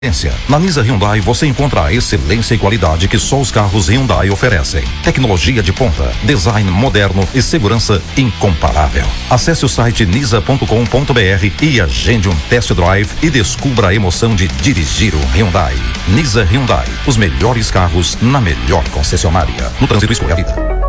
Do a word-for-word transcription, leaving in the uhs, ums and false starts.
Na Nisa Hyundai você encontra a excelência e qualidade que só os carros Hyundai oferecem. Tecnologia de ponta, design moderno e segurança incomparável. Acesse o site nisa ponto com ponto br e agende um test drive e descubra a emoção de dirigir um Hyundai. Nisa Hyundai, os melhores carros na melhor concessionária. No trânsito, escolha a vida.